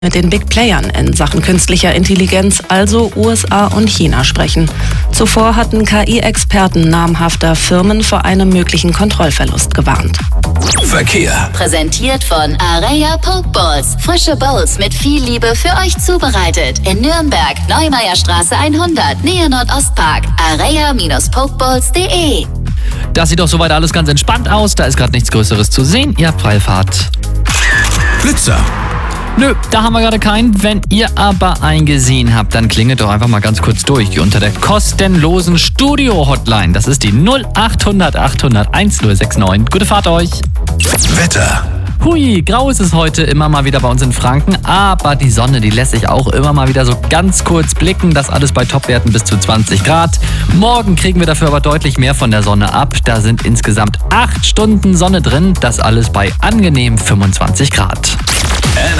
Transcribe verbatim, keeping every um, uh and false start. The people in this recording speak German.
mit den Big Playern in Sachen künstlicher Intelligenz, also U S A und China, sprechen. Zuvor hatten K I-Experten namhafter Firmen vor einem möglichen Kontrollverlust gewarnt. Verkehr. Präsentiert von Areia Pokeballs. Frische Bowls mit viel Liebe für euch zubereitet. In Nürnberg, Neumeierstraße hundert, Nähe Nordostpark. areia Pokeballs punkt de. Das sieht doch soweit alles ganz entspannt aus. Da ist gerade nichts Größeres zu sehen. Ihr habt freie Fahrt. Blitzer. Nö, da haben wir gerade keinen. Wenn ihr aber einen gesehen habt, dann klingelt doch einfach mal ganz kurz durch unter der kostenlosen Studio-Hotline. Das ist die null acht hundert achthundert null sechs neun. Gute Fahrt euch. Wetter. Hui, grau ist es heute immer mal wieder bei uns in Franken, aber die Sonne, die lässt sich auch immer mal wieder so ganz kurz blicken. Das alles bei Topwerten bis zu zwanzig Grad. Morgen kriegen wir dafür aber deutlich mehr von der Sonne ab. Da sind insgesamt acht Stunden Sonne drin. Das alles bei angenehm fünfundzwanzig Grad.